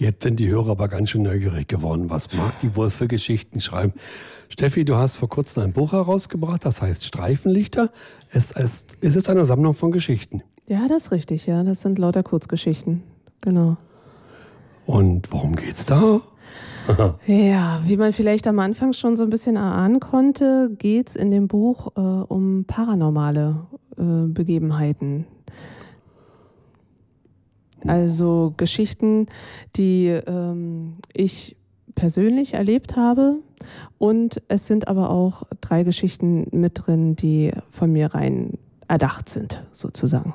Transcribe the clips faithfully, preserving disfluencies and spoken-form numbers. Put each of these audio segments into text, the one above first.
Jetzt sind die Hörer aber ganz schön neugierig geworden. Was mag die wohl für Geschichten schreiben? Steffi, du hast vor kurzem ein Buch herausgebracht, das heißt Streifenlichter. Es ist, es ist eine Sammlung von Geschichten. Ja, das ist richtig, ja. Das sind lauter Kurzgeschichten. Genau. Und worum geht's da? Ja, wie man vielleicht am Anfang schon so ein bisschen erahnen konnte, geht es in dem Buch äh, um paranormale äh, Begebenheiten. Also Geschichten, die ähm, ich persönlich erlebt habe, und es sind aber auch drei Geschichten mit drin, die von mir rein erdacht sind, sozusagen.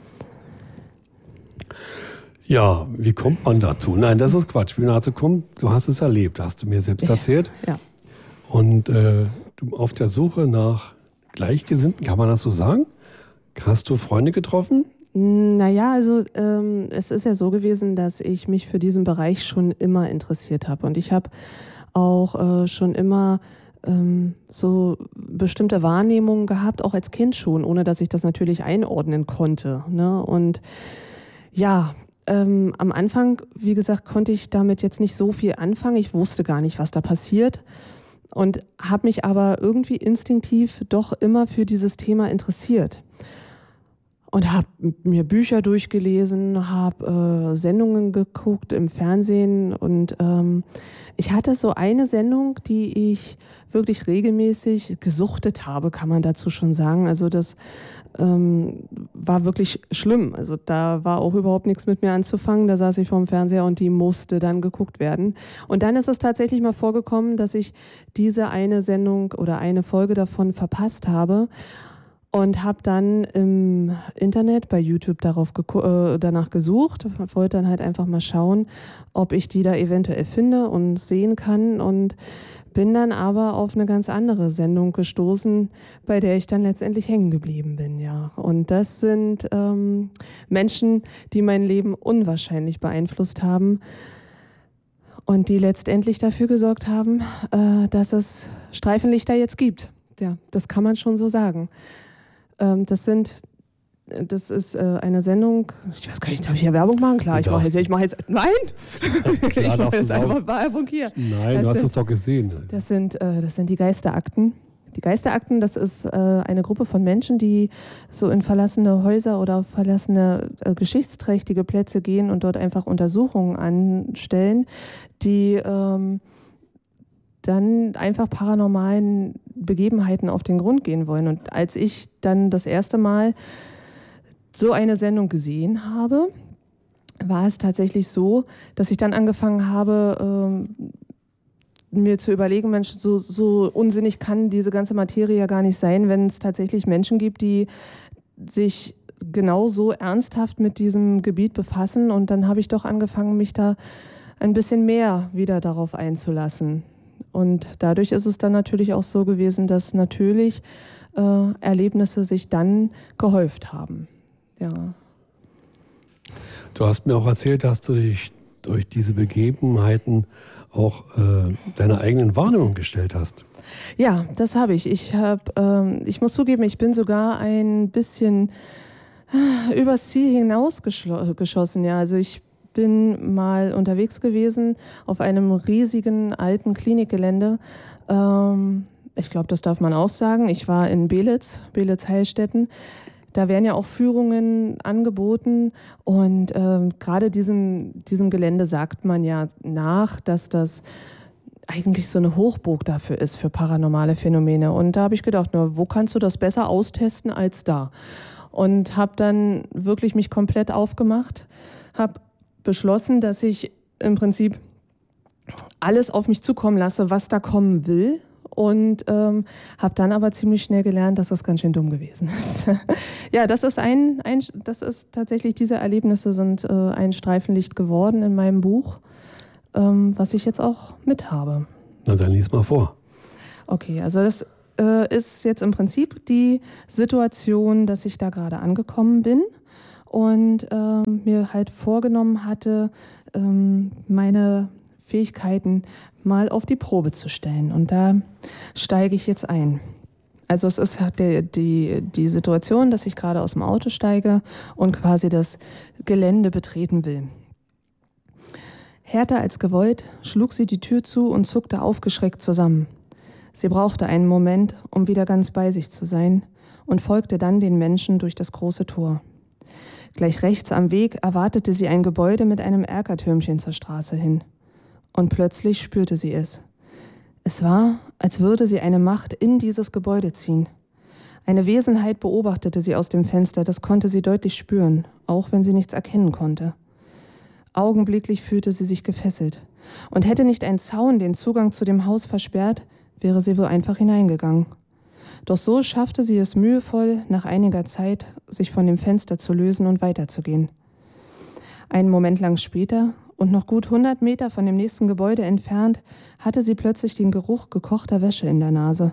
Ja, wie kommt man dazu? Nein, das ist Quatsch. Wie man dazu kommt, du hast es erlebt, hast du mir selbst erzählt. Ja. Und äh, du auf der Suche nach Gleichgesinnten, kann man das so sagen? Hast du Freunde getroffen? Naja, also ähm, es ist ja so gewesen, dass ich mich für diesen Bereich schon immer interessiert habe. Und ich habe auch äh, schon immer ähm, so bestimmte Wahrnehmungen gehabt, auch als Kind schon, ohne dass ich das natürlich einordnen konnte. Ne? Und ja, ähm, am Anfang, wie gesagt, konnte ich damit jetzt nicht so viel anfangen. Ich wusste gar nicht, was da passiert. Und habe mich aber irgendwie instinktiv doch immer für dieses Thema interessiert. Und habe mir Bücher durchgelesen, habe äh, Sendungen geguckt im Fernsehen. Und ähm, ich hatte so eine Sendung, die ich wirklich regelmäßig gesuchtet habe, kann man dazu schon sagen. Also das ähm, war wirklich schlimm. Also da war auch überhaupt nichts mit mir anzufangen. Da saß ich vorm Fernseher und die musste dann geguckt werden. Und dann ist es tatsächlich mal vorgekommen, dass ich diese eine Sendung oder eine Folge davon verpasst habe. Und habe dann im Internet bei YouTube darauf geku- äh, danach gesucht, wollte dann halt einfach mal schauen, ob ich die da eventuell finde und sehen kann, und bin dann aber auf eine ganz andere Sendung gestoßen, bei der ich dann letztendlich hängen geblieben bin, ja. Und das sind ähm, Menschen, die mein Leben unwahrscheinlich beeinflusst haben und die letztendlich dafür gesorgt haben, äh, dass es Streifenlichter jetzt gibt. Ja, das kann man schon so sagen. Das sind, das ist äh, eine Sendung, ich weiß gar nicht, darf ich hier Werbung machen? Klar, ich mache jetzt, ich mache jetzt, nein! Klar, ich mache jetzt einfach Werbung hier. Nein, das du hast sind, es doch gesehen. Das sind, äh, das sind die Geisterakten. Die Geisterakten, das ist äh, eine Gruppe von Menschen, die so in verlassene Häuser oder auf verlassene äh, geschichtsträchtige Plätze gehen und dort einfach Untersuchungen anstellen, die ähm, dann einfach paranormalen Begebenheiten auf den Grund gehen wollen. Und als ich dann das erste Mal so eine Sendung gesehen habe, war es tatsächlich so, dass ich dann angefangen habe, ähm, mir zu überlegen, Mensch, so, so unsinnig kann diese ganze Materie ja gar nicht sein, wenn es tatsächlich Menschen gibt, die sich genauso ernsthaft mit diesem Gebiet befassen. Und dann habe ich doch angefangen, mich da ein bisschen mehr wieder darauf einzulassen. Und dadurch ist es dann natürlich auch so gewesen, dass natürlich äh, Erlebnisse sich dann gehäuft haben. Ja. Du hast mir auch erzählt, dass du dich durch diese Begebenheiten auch äh, deiner eigenen Wahrnehmung gestellt hast. Ja, das habe ich. Ich habe, ähm, ich muss zugeben, ich bin sogar ein bisschen äh, übers Ziel hinausgeschossen. Ja, also ich bin mal unterwegs gewesen auf einem riesigen alten Klinikgelände. Ähm, ich glaube, das darf man auch sagen. Ich war in Belitz, Belitz-Heilstätten. Da werden ja auch Führungen angeboten, und ähm, gerade diesem, diesem Gelände sagt man ja nach, dass das eigentlich so eine Hochburg dafür ist, für paranormale Phänomene. Und da habe ich gedacht, na, wo kannst du das besser austesten als da? Und habe dann wirklich mich komplett aufgemacht, habe beschlossen, dass ich im Prinzip alles auf mich zukommen lasse, was da kommen will. Und ähm, habe dann aber ziemlich schnell gelernt, dass das ganz schön dumm gewesen ist. Ja, das ist ein, ein, das ist tatsächlich, diese Erlebnisse sind äh, ein Streifenlicht geworden in meinem Buch, ähm, was ich jetzt auch mit habe. Na, dann lies mal vor. Okay, also das äh, ist jetzt im Prinzip die Situation, dass ich da gerade angekommen bin und ähm, mir halt vorgenommen hatte, ähm, meine Fähigkeiten mal auf die Probe zu stellen. Und da steige ich jetzt ein. Also es ist die, die, die Situation, dass ich gerade aus dem Auto steige und quasi das Gelände betreten will. Härter als gewollt schlug sie die Tür zu und zuckte aufgeschreckt zusammen. Sie brauchte einen Moment, um wieder ganz bei sich zu sein, und folgte dann den Menschen durch das große Tor. Gleich rechts am Weg erwartete sie ein Gebäude mit einem Erkertürmchen zur Straße hin. Und plötzlich spürte sie es. Es war, als würde sie eine Macht in dieses Gebäude ziehen. Eine Wesenheit beobachtete sie aus dem Fenster, das konnte sie deutlich spüren, auch wenn sie nichts erkennen konnte. Augenblicklich fühlte sie sich gefesselt. Und hätte nicht ein Zaun den Zugang zu dem Haus versperrt, wäre sie wohl einfach hineingegangen. Doch so schaffte sie es mühevoll, nach einiger Zeit, sich von dem Fenster zu lösen und weiterzugehen. Einen Moment lang später und noch gut hundert Meter von dem nächsten Gebäude entfernt, hatte sie plötzlich den Geruch gekochter Wäsche in der Nase.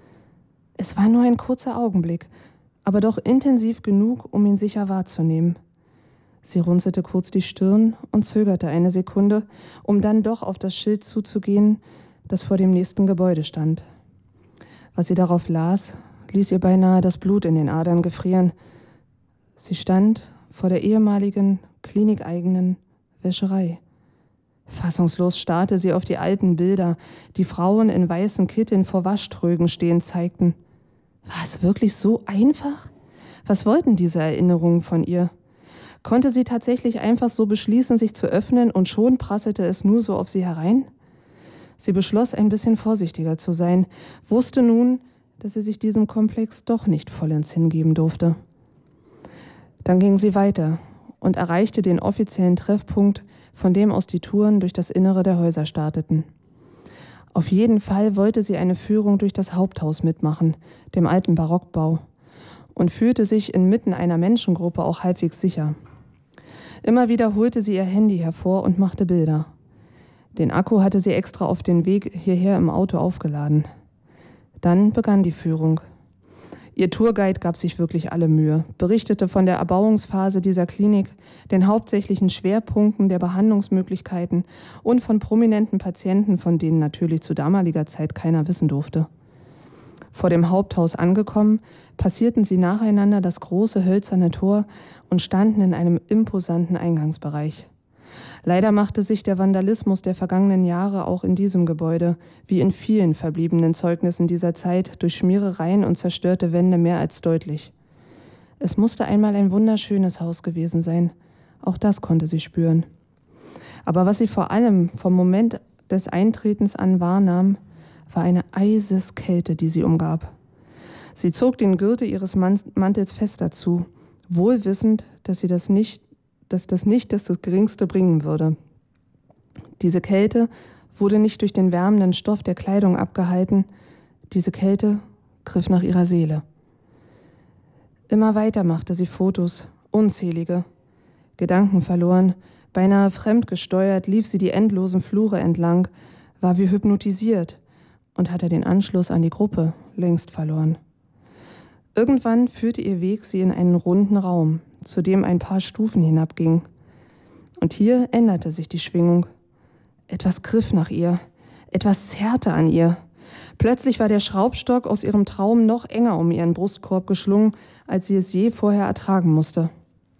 Es war nur ein kurzer Augenblick, aber doch intensiv genug, um ihn sicher wahrzunehmen. Sie runzelte kurz die Stirn und zögerte eine Sekunde, um dann doch auf das Schild zuzugehen, das vor dem nächsten Gebäude stand. Was sie darauf las, ließ ihr beinahe das Blut in den Adern gefrieren. Sie stand vor der ehemaligen, klinikeigenen Wäscherei. Fassungslos starrte sie auf die alten Bilder, die Frauen in weißen Kitteln vor Waschtrögen stehen zeigten. War es wirklich so einfach? Was wollten diese Erinnerungen von ihr? Konnte sie tatsächlich einfach so beschließen, sich zu öffnen, und schon prasselte es nur so auf sie herein? Sie beschloss, ein bisschen vorsichtiger zu sein, wusste nun, dass sie sich diesem Komplex doch nicht vollends hingeben durfte. Dann ging sie weiter und erreichte den offiziellen Treffpunkt, von dem aus die Touren durch das Innere der Häuser starteten. Auf jeden Fall wollte sie eine Führung durch das Haupthaus mitmachen, dem alten Barockbau, und fühlte sich inmitten einer Menschengruppe auch halbwegs sicher. Immer wieder holte sie ihr Handy hervor und machte Bilder. Den Akku hatte sie extra auf den Weg hierher im Auto aufgeladen. Dann begann die Führung. Ihr Tourguide gab sich wirklich alle Mühe, berichtete von der Erbauungsphase dieser Klinik, den hauptsächlichen Schwerpunkten der Behandlungsmöglichkeiten und von prominenten Patienten, von denen natürlich zu damaliger Zeit keiner wissen durfte. Vor dem Haupthaus angekommen, passierten sie nacheinander das große hölzerne Tor und standen in einem imposanten Eingangsbereich. Leider machte sich der Vandalismus der vergangenen Jahre auch in diesem Gebäude, wie in vielen verbliebenen Zeugnissen dieser Zeit, durch Schmierereien und zerstörte Wände mehr als deutlich. Es musste einmal ein wunderschönes Haus gewesen sein. Auch das konnte sie spüren. Aber was sie vor allem vom Moment des Eintretens an wahrnahm, war eine Eiseskälte, die sie umgab. Sie zog den Gürtel ihres Mantels fester zu, wohl wissend, dass sie das nicht dass das nicht das Geringste bringen würde. Diese Kälte wurde nicht durch den wärmenden Stoff der Kleidung abgehalten, diese Kälte griff nach ihrer Seele. Immer weiter machte sie Fotos, unzählige. Gedanken verloren, beinahe fremdgesteuert lief sie die endlosen Flure entlang, war wie hypnotisiert und hatte den Anschluss an die Gruppe längst verloren. Irgendwann führte ihr Weg sie in einen runden Raum, zu dem ein paar Stufen hinabging. Und hier änderte sich die Schwingung. Etwas griff nach ihr, etwas zerrte an ihr. Plötzlich war der Schraubstock aus ihrem Traum noch enger um ihren Brustkorb geschlungen, als sie es je vorher ertragen musste.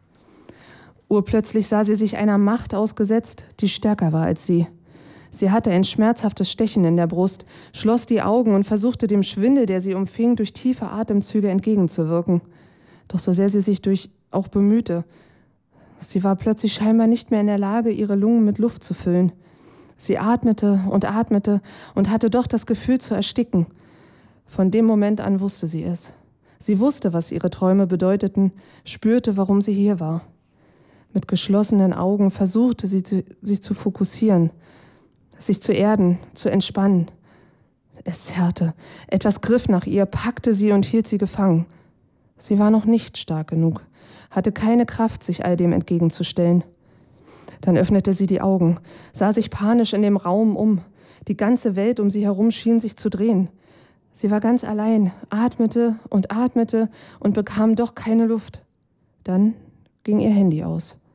Urplötzlich sah sie sich einer Macht ausgesetzt, die stärker war als sie. Sie hatte ein schmerzhaftes Stechen in der Brust, schloss die Augen und versuchte dem Schwindel, der sie umfing, durch tiefe Atemzüge entgegenzuwirken. Doch so sehr sie sich durch auch bemühte, sie war plötzlich scheinbar nicht mehr in der Lage, ihre Lungen mit Luft zu füllen. Sie atmete und atmete und hatte doch das Gefühl zu ersticken. Von dem Moment an wusste sie es. Sie wusste, was ihre Träume bedeuteten, spürte, warum sie hier war. Mit geschlossenen Augen versuchte sie, sich zu fokussieren, sich zu erden, zu entspannen. Es zerrte. Etwas griff nach ihr, packte sie und hielt sie gefangen. Sie war noch nicht stark genug, hatte keine Kraft, sich all dem entgegenzustellen. Dann öffnete sie die Augen, sah sich panisch in dem Raum um. Die ganze Welt um sie herum schien sich zu drehen. Sie war ganz allein, atmete und atmete und bekam doch keine Luft. Dann ging ihr Handy aus.